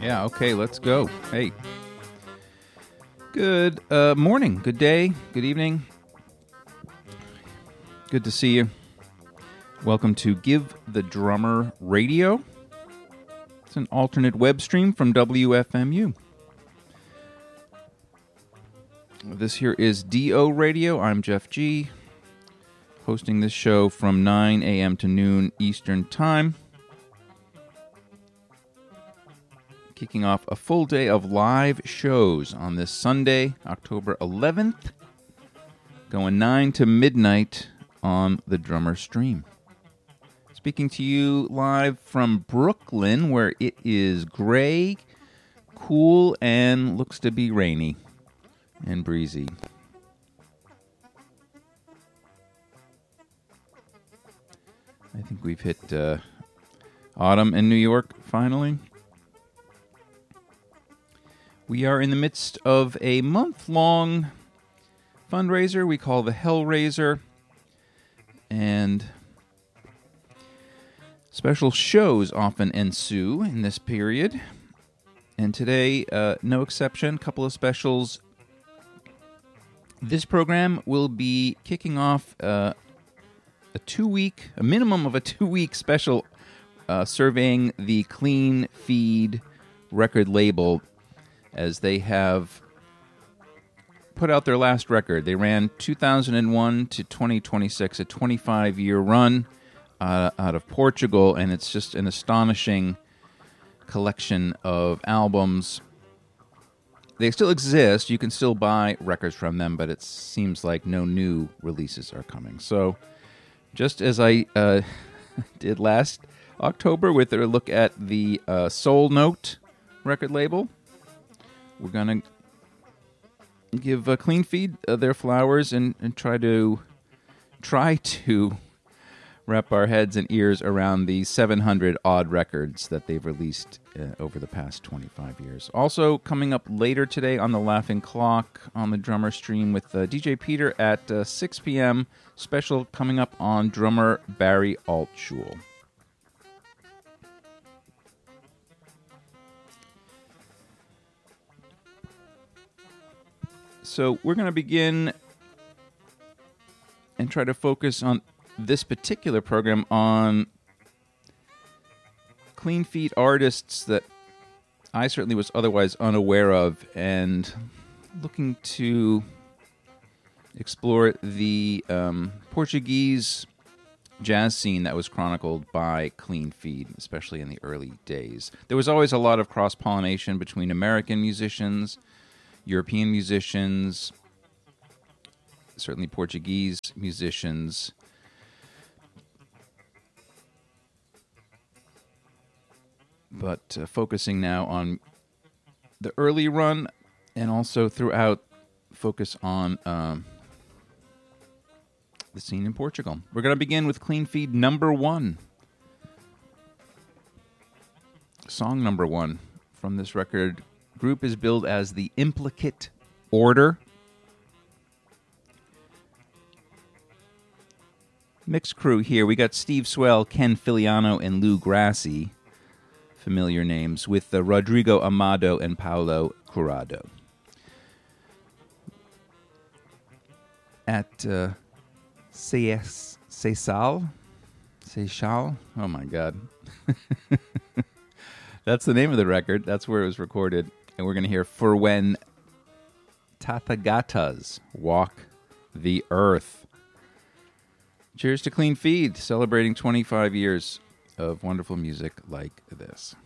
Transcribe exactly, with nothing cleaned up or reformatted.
Yeah, okay, let's go. Hey. Good uh, morning, good day, good evening. Good to see you. Welcome to Give the Drummer Radio. It's an alternate web stream from W F M U. This here is D O Radio. I'm Jeff G., hosting this show from nine a.m. to noon Eastern Time. Kicking off a full day of live shows on this Sunday, October eleventh, going nine to midnight on the Drummer Stream. Speaking to you live from Brooklyn, where it is gray, cool, and looks to be rainy and breezy. I think we've hit uh, autumn in New York, finally. We are in the midst of a month-long fundraiser we call the Hellraiser, and special shows often ensue in this period. And today, uh, no exception, a couple of specials. This program will be kicking off uh, a two-week, a minimum of a two-week special uh, surveying the Clean Feed record label, as they have put out their last record. They ran two thousand one to twenty twenty-six, a twenty-five-year run uh, out of Portugal, and it's just an astonishing collection of albums. They still exist. You can still buy records from them, but it seems like no new releases are coming. So, just as I uh, did last October with a look at the uh, Soul Note record label, we're going to give uh, Clean Feed uh, their flowers and, and try to try to wrap our heads and ears around the seven hundred odd records that they've released uh, over the past twenty-five years. Also, coming up later today on the Laughing Clock on the Drummer Stream with uh, D J Peter at uh, six p.m. Special coming up on drummer Barry Altschul. So we're going to begin and try to focus on this particular program on Clean Feed artists that I certainly was otherwise unaware of, and looking to explore the um, Portuguese jazz scene that was chronicled by Clean Feed, especially in the early days. There was always a lot of cross-pollination between American musicians, European musicians, certainly Portuguese musicians. But uh, focusing now on the early run, and also throughout, focus on um, the scene in Portugal. We're going to begin with Clean Feed number one. Song number one from this record. Group is billed as the Implicate Order. Mixed crew here. We got Steve Swell, Ken Filiano, and Lou Grassi. Familiar names, with uh, Rodrigo Amado and Paulo Curado. At uh, C S Seixal? Seixal? Oh my God. That's the name of the record. That's where it was recorded. And we're going to hear For When Tathagatas Walk the Earth. Cheers to Clean Feed, celebrating twenty-five years of wonderful music like this.